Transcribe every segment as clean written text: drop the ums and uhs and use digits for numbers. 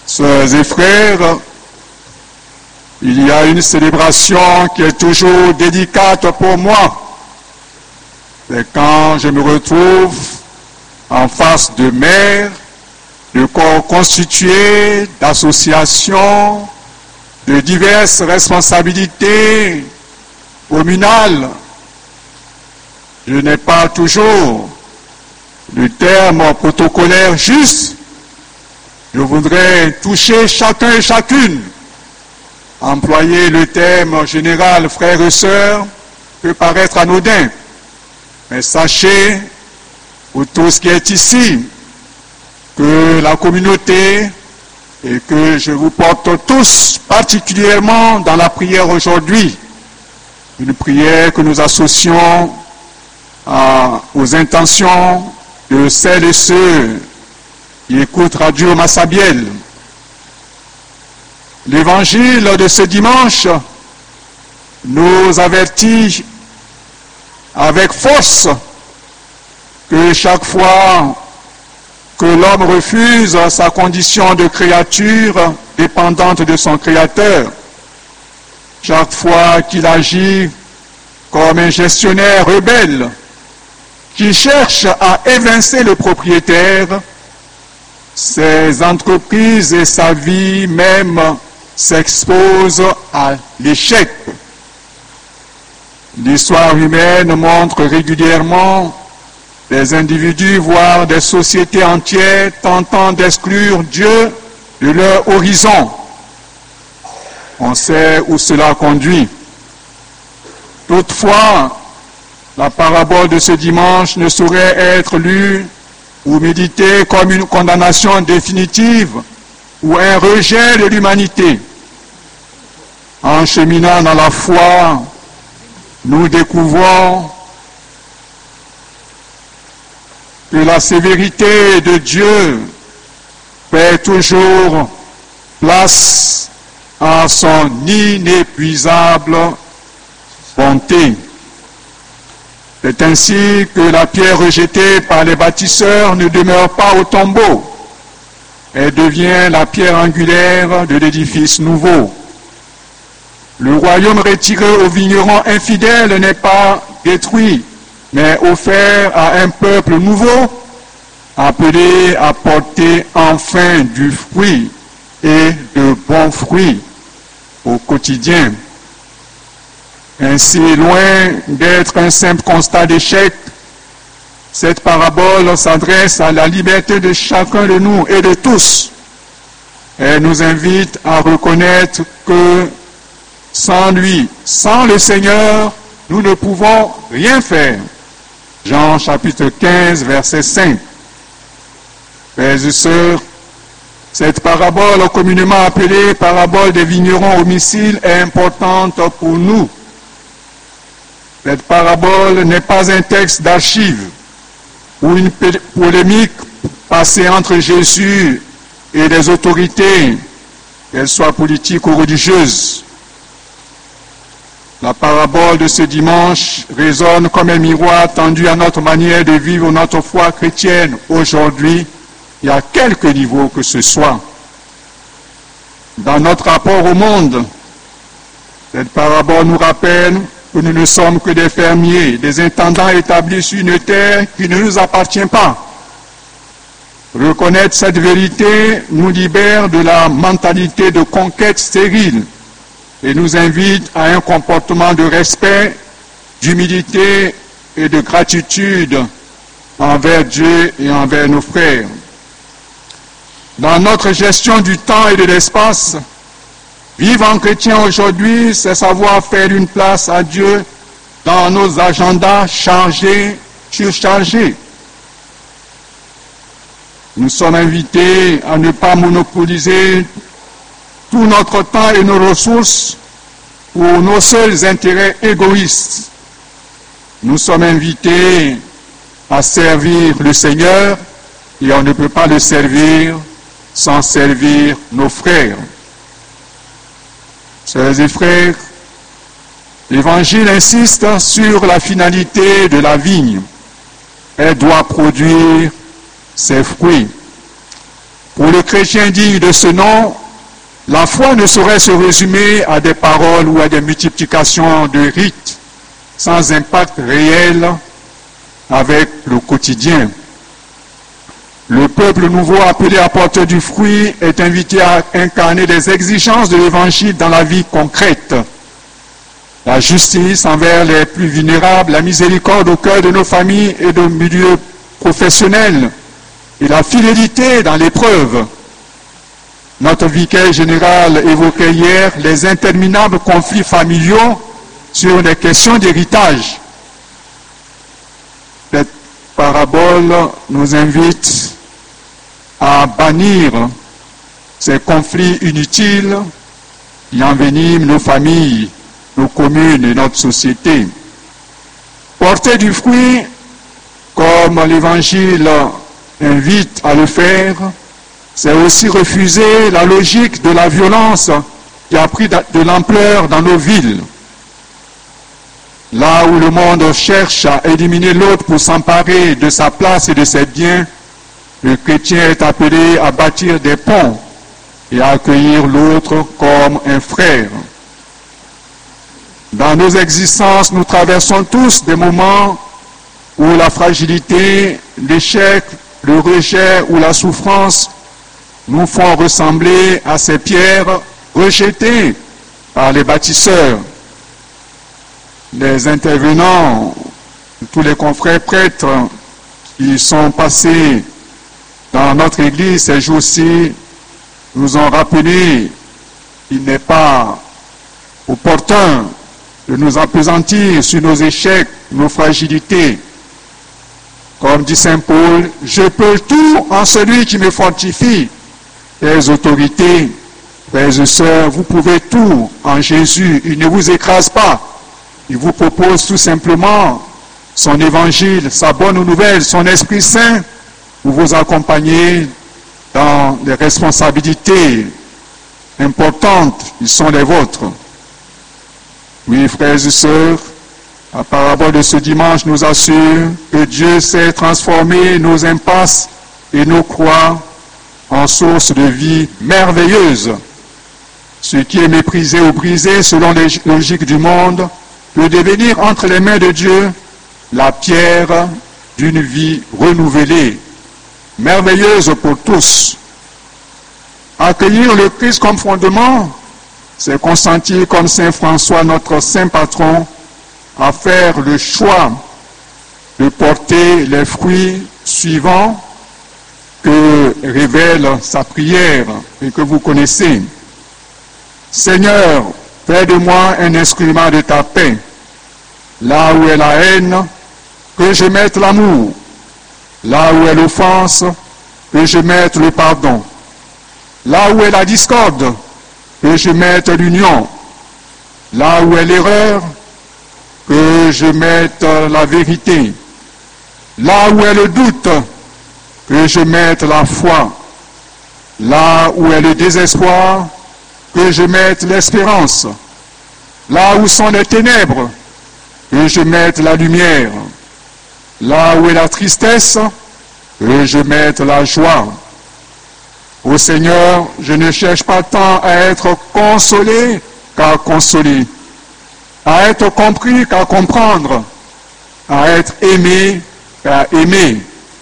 Sœurs et frères, il y a une célébration qui est toujours délicate pour moi. C'est quand je me retrouve en face de mères, de corps constitués, d'associations, de diverses responsabilités communales. Je n'ai pas toujours le terme protocolaire juste. Je voudrais toucher chacun et chacune. Employer le terme général frères et sœurs peut paraître anodin. Mais sachez, pour tout ce qui est ici, que la communauté et que je vous porte tous particulièrement dans la prière aujourd'hui, une prière que nous associons aux intentions de celles et ceux qui écoutent Radio Massabielle. L'évangile de ce dimanche nous avertit avec force que chaque fois que l'homme refuse sa condition de créature dépendante de son Créateur, chaque fois qu'il agit comme un gestionnaire rebelle qui cherche à évincer le propriétaire, ses entreprises et sa vie même s'exposent à l'échec. L'histoire humaine montre régulièrement des individus, voire des sociétés entières, tentant d'exclure Dieu de leur horizon. On sait où cela conduit. Toutefois, la parabole de ce dimanche ne saurait être lue ou méditée comme une condamnation définitive ou un rejet de l'humanité. En cheminant dans la foi, nous découvrons que la sévérité de Dieu fait toujours place à son inépuisable bonté. C'est ainsi que la pierre rejetée par les bâtisseurs ne demeure pas au tombeau. Elle devient la pierre angulaire de l'édifice nouveau. Le royaume retiré aux vignerons infidèles n'est pas détruit, mais offert à un peuple nouveau, appelé à porter enfin du fruit et de bons fruits au quotidien. Ainsi, loin d'être un simple constat d'échec, cette parabole s'adresse à la liberté de chacun de nous et de tous. Elle nous invite à reconnaître que sans lui, sans le Seigneur, nous ne pouvons rien faire. Jean chapitre 15, verset 5. Frères et sœurs, cette parabole, communément appelée parabole des vignerons homicides, est importante pour nous. Cette parabole n'est pas un texte d'archives ou une polémique passée entre Jésus et les autorités, qu'elles soient politiques ou religieuses. La parabole de ce dimanche résonne comme un miroir tendu à notre manière de vivre notre foi chrétienne aujourd'hui et à quelque niveau que ce soit. Dans notre rapport au monde, cette parabole nous rappelle que nous ne sommes que des fermiers, des intendants établis sur une terre qui ne nous appartient pas. Reconnaître cette vérité nous libère de la mentalité de conquête stérile et nous invite à un comportement de respect, d'humilité et de gratitude envers Dieu et envers nos frères. Dans notre gestion du temps et de l'espace, vivre en chrétien aujourd'hui, c'est savoir faire une place à Dieu dans nos agendas chargés, surchargés. Nous sommes invités à ne pas monopoliser tout notre temps et nos ressources pour nos seuls intérêts égoïstes. Nous sommes invités à servir le Seigneur et on ne peut pas le servir sans servir nos frères. Sœurs et frères, l'Évangile insiste sur la finalité de la vigne. Elle doit produire ses fruits. Pour les chrétiens dignes de ce nom, la foi ne saurait se résumer à des paroles ou à des multiplications de rites sans impact réel avec le quotidien. Le peuple nouveau appelé à porter du fruit est invité à incarner des exigences de l'Évangile dans la vie concrète. La justice envers les plus vulnérables, la miséricorde au cœur de nos familles et de milieux professionnels, et la fidélité dans l'épreuve. Notre vicaire général évoquait hier les interminables conflits familiaux sur des questions d'héritage. Cette parabole nous invite à bannir ces conflits inutiles qui enveniment nos familles, nos communes et notre société. Porter du fruit, comme l'Évangile invite à le faire, c'est aussi refuser la logique de la violence qui a pris de l'ampleur dans nos villes. Là où le monde cherche à éliminer l'autre pour s'emparer de sa place et de ses biens, le chrétien est appelé à bâtir des ponts et à accueillir l'autre comme un frère. Dans nos existences, nous traversons tous des moments où la fragilité, l'échec, le rejet ou la souffrance nous font ressembler à ces pierres rejetées par les bâtisseurs. Les intervenants, tous les confrères prêtres qui sont passés dans notre église ces jours-ci nous ont rappelé qu'il n'est pas opportun de nous appesantir sur nos échecs, nos fragilités. Comme dit Saint Paul, je peux tout en celui qui me fortifie. Les autorités, frères et sœurs, vous pouvez tout en Jésus. Il ne vous écrase pas. Il vous propose tout simplement son évangile, sa bonne nouvelle, son Esprit Saint pour vous accompagner dans les responsabilités importantes qui sont les vôtres. Oui, frères et sœurs, la parabole de ce dimanche nous assure que Dieu sait transformer nos impasses et nos croix en source de vie merveilleuse. Ce qui est méprisé ou brisé selon les logiques du monde peut devenir entre les mains de Dieu la pierre d'une vie renouvelée, merveilleuse pour tous. Accueillir le Christ comme fondement, c'est consentir comme Saint François, notre saint patron, à faire le choix de porter les fruits suivants que révèle sa prière et que vous connaissez. Seigneur, fais de moi un instrument de ta paix. Là où est la haine, que je mette l'amour. Là où est l'offense, que je mette le pardon. Là où est la discorde, que je mette l'union. Là où est l'erreur, que je mette la vérité. Là où est le doute, que je mette la foi. Là où est le désespoir, que je mette l'espérance. Là où sont les ténèbres, que je mette la lumière. Là où est la tristesse, que je mette la joie. Ô Seigneur, je ne cherche pas tant à être consolé qu'à consoler, à être compris qu'à comprendre, à être aimé qu'à aimer.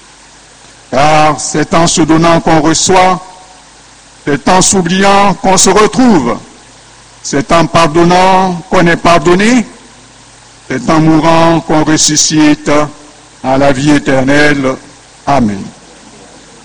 Car c'est en se donnant qu'on reçoit, c'est en s'oubliant qu'on se retrouve, c'est en pardonnant qu'on est pardonné, c'est en mourant qu'on ressuscite à la vie éternelle. Amen.